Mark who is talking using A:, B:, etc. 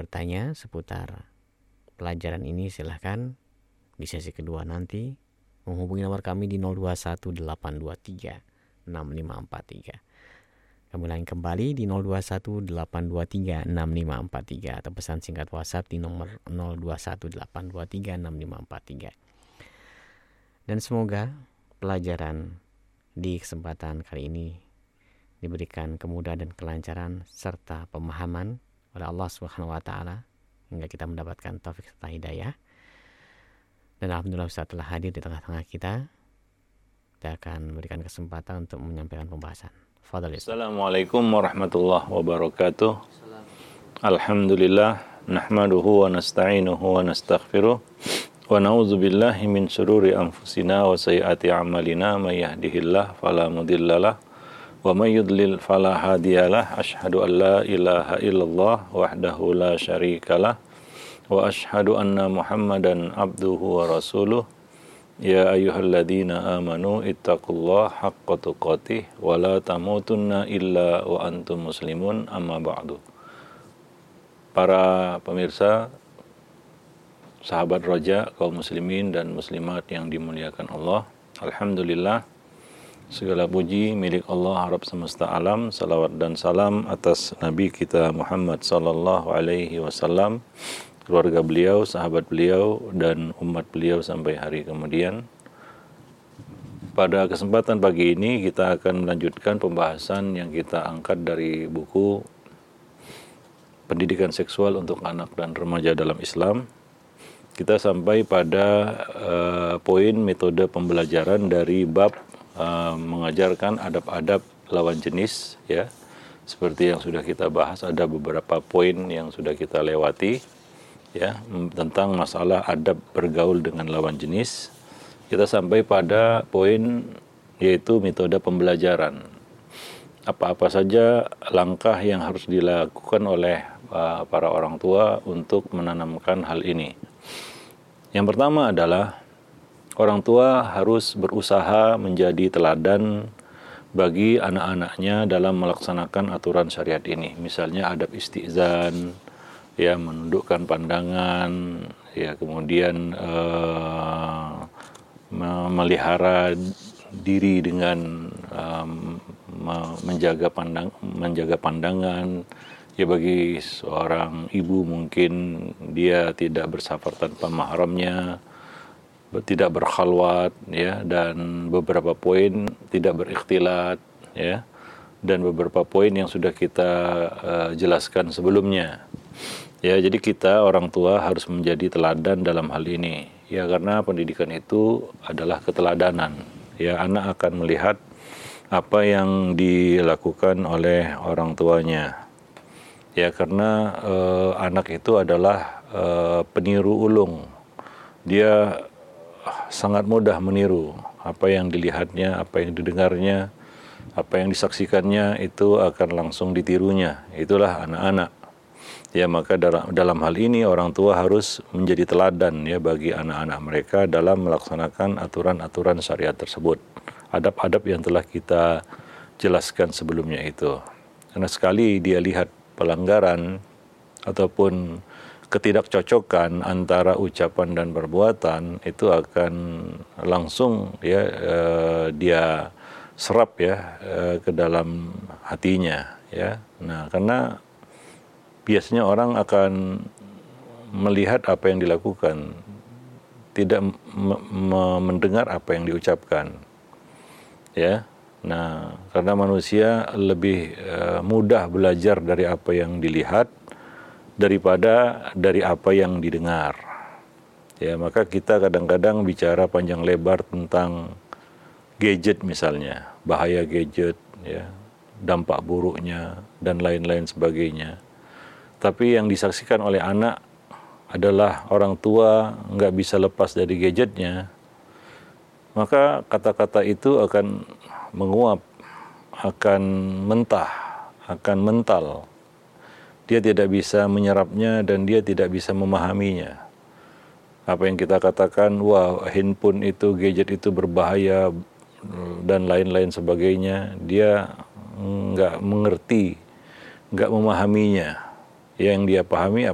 A: bertanya seputar pelajaran ini, silahkan di sesi kedua nanti menghubungi nomor kami di 0218236543. Kami ulangi kembali di 0218236543 atau pesan singkat WhatsApp di nomor 0218236543. Dan semoga pelajaran di kesempatan kali ini diberikan kemudahan dan kelancaran serta pemahaman oleh Allah Subhanahu wa taala hingga kita mendapatkan taufik serta hidayah. Dan alhamdulillah Ustaz telah hadir di tengah-tengah kita. Kita akan memberikan kesempatan untuk menyampaikan pembahasan. Fadhil.
B: Assalamualaikum warahmatullahi wabarakatuh. Alhamdulillah nahmaduhu wa nasta'inuhu wa nastaghfiruh wa na'udzu billahi min syururi anfusina wa sayyiati a'malina may yahdihillahu fala mudhillalah wa may yudlil fala hadiyalah. Asyhadu an la ilaha illallah wahdahu la syarikalah wa asyhadu anna Muhammadan abduhu wa rasuluh. Ya ayyuhalladzina amanu ittaqullaha haqqa tuqatih wa la tamutunna illa wa antum muslimun, amma ba'du. Para pemirsa, sahabat roja, kaum muslimin dan muslimat yang dimuliakan Allah, alhamdulillah segala puji milik Allah Rabb semesta alam. Salawat dan salam atas Nabi kita Muhammad sallallahu alaihi wasallam, keluarga beliau, sahabat beliau, dan umat beliau sampai hari kemudian. Pada kesempatan pagi ini kita akan melanjutkan pembahasan yang kita angkat dari buku Pendidikan Seksual untuk Anak dan Remaja dalam Islam. Kita sampai pada poin metode pembelajaran dari bab mengajarkan adab-adab lawan jenis, ya. Seperti yang sudah kita bahas, ada beberapa poin yang sudah kita lewati, ya, tentang masalah adab bergaul dengan lawan jenis. Kita sampai pada poin yaitu metode pembelajaran. Apa-apa saja langkah yang harus dilakukan oleh para orang tua untuk menanamkan hal ini. Yang pertama adalah orang tua harus berusaha menjadi teladan bagi anak-anaknya dalam melaksanakan aturan syariat ini. Misalnya adab istizan, ya, menundukkan pandangan, ya, kemudian memelihara diri dengan menjaga pandangan. Ya, bagi seorang ibu mungkin dia tidak bersafar tanpa mahramnya, tidak berkhalwat, ya, dan beberapa poin tidak berikhtilat, ya, dan beberapa poin yang sudah kita jelaskan sebelumnya. Ya, jadi kita orang tua harus menjadi teladan dalam hal ini. Ya, karena pendidikan itu adalah keteladanan. Ya, anak akan melihat apa yang dilakukan oleh orang tuanya. Ya, karena anak itu adalah peniru ulung. Dia sangat mudah meniru apa yang dilihatnya, apa yang didengarnya, apa yang disaksikannya itu akan langsung ditirunya. Itulah anak-anak. Ya, maka dalam hal ini orang tua harus menjadi teladan, ya, bagi anak-anak mereka dalam melaksanakan aturan-aturan syariat tersebut. Adab-adab yang telah kita jelaskan sebelumnya itu. Karena sekali dia lihat pelanggaran ataupun ketidakcocokan antara ucapan dan perbuatan, itu akan langsung, ya, dia serap, ya, ke dalam hatinya, ya. Nah, karena biasanya orang akan melihat apa yang dilakukan, tidak mendengar apa yang diucapkan, ya. Nah, karena manusia lebih mudah belajar dari apa yang dilihat daripada dari apa yang didengar. Ya, maka kita kadang-kadang bicara panjang lebar tentang gadget misalnya, bahaya gadget, ya, dampak buruknya dan lain-lain sebagainya. Tapi yang disaksikan oleh anak adalah orang tua nggak bisa lepas dari gadgetnya, maka kata-kata itu akan menguap, akan mentah, akan mental. Dia tidak bisa menyerapnya dan dia tidak bisa memahaminya. Apa yang kita katakan, wah, handphone itu, gadget itu berbahaya dan lain-lain sebagainya, dia nggak mengerti, nggak memahaminya. Yang dia pahami